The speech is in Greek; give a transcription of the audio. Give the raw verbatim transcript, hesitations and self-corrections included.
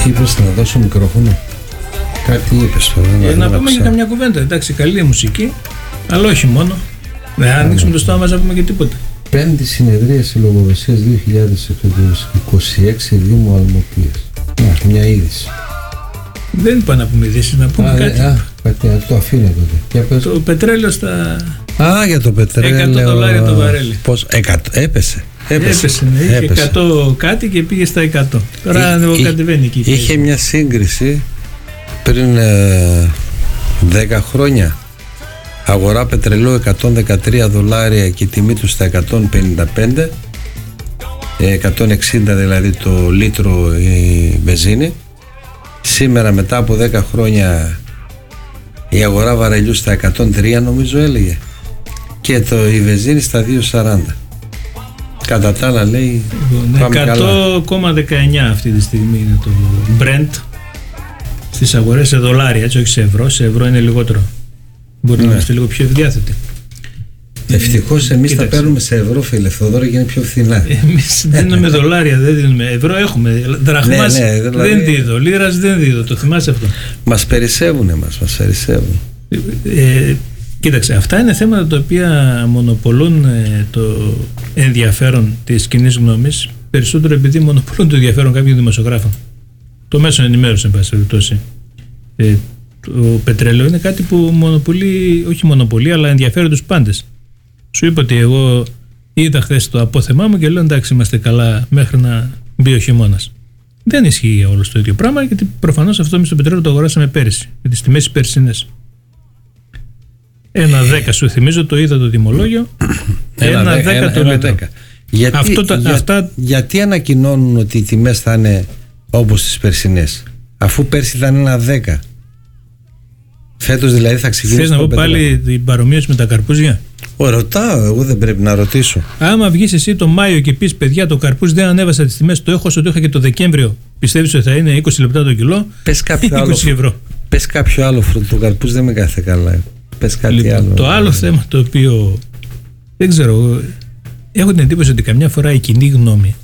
Είπες να δώσω μικρόφωνο. Κάτι είπες τώρα. Ε, να πούμε και καμιά κουβέντα. Εντάξει, καλή η μουσική, αλλά όχι μόνο. Δεν θα ανοίξουμε το στόμα μας να πούμε και τίποτα. Πέμπτη συνεδρίαση λογοδοσίας δύο χιλιάδες είκοσι έξι Δήμου Αλμοπίας. Να, μια είδηση. Δεν είπα να πούμε ειδήσεις, να πούμε α, κάτι. Α, κάτι, α, το αφήνω τότε. Για πες. Το πετρέλαιο στα Α, για το πετρέλαιο. εκατό δολάρια το βαρέλι. Πώς, εκατό, έπεσε. Έπεσε, έπεσε, ναι, είχε έπεσε. εκατό κάτι και πήγε στα εκατό. Τώρα ανεβοκατεβαίνει εκεί. Είχε μια σύγκριση πριν ε, δέκα χρόνια. Αγορά πετρελαίου εκατόν δεκατρία δολάρια και τιμή του στα εκατόν πενήντα πέντε, εκατόν εξήντα δηλαδή το λίτρο η βενζίνη. Σήμερα μετά από δέκα χρόνια η αγορά βαρελιού στα εκατόν τρία νομίζω έλεγε, και το, η βενζίνη στα δύο σαράντα. Κατά τα άλλα λέει εκατό κόμμα δεκαεννιά αυτή τη στιγμή είναι το Brent στις αγορές σε δολάρια, έτσι, όχι σε ευρώ. Σε ευρώ είναι λιγότερο. Μπορεί ναι. να είμαστε λίγο πιο ευδιάθετοι. Ευτυχώς εμείς τα παίρνουμε σε ευρώ, φίλε Θοδόρη, και είναι πιο φθηνά. Εμείς δίνουμε δολάρια, δεν δίνουμε ευρώ. Έχουμε δραχμάς, ναι, ναι, δηλαδή... δεν δίδω, λίρας δεν δίδω. Το θυμάσαι αυτό? Μας περισσεύουνε, μας, μας περισσεύουν. Ε, κοίταξε, αυτά είναι θέματα τα οποία μονοπολούν ε, το ενδιαφέρον της κοινής γνώμης, περισσότερο επειδή μονοπολούν το ενδιαφέρον κάποιων δημοσιογράφων. Το μέσο ενημέρωση, εν πάση περιπτώσει. Ε, το πετρέλαιο είναι κάτι που μονοπολεί, όχι μονοπολεί, αλλά ενδιαφέρει τους πάντες. Σου είπα ότι εγώ είδα χθες το απόθεμά μου και λέω εντάξει, είμαστε καλά μέχρι να μπει ο χειμώνας. Δεν ισχύει για όλο το ίδιο πράγμα, γιατί προφανώς αυτό εμείς το πετρέλαιο το αγοράσαμε πέρυσι, με τις τιμές περσινές. Ένα δέκα, σου θυμίζω, το είδα το τιμολόγιο. Ένα δέκα το λίτρο. Γιατί, αυτό τα, για, αυτά... γιατί ανακοινώνουν ότι οι τιμές θα είναι όπως τις περσινές, αφού πέρσι ήταν ένα δέκα? Φέτος δηλαδή θα ξεκινήσει. Θες να πω πάλι την παρομοίωση με τα καρπούζια? Ω, ρωτάω, εγώ δεν πρέπει να ρωτήσω. Άμα βγεις εσύ το Μάιο και πεις παιδιά, το καρπούζι δεν ανέβασα τις τιμές, το έχω όσο το είχα και το Δεκέμβριο, πιστεύεις ότι θα είναι είκοσι λεπτά το κιλό? Πες κάποιο άλλο, ευρώ. Πες κάποιο άλλο φρούτο, το καρπούζι δεν με κάθε καλά. Πες κάτι λοιπόν, άλλο. Το άλλο θέμα το οποίο δεν ξέρω, έχω την εντύπωση ότι καμιά φορά η κοινή γνώμη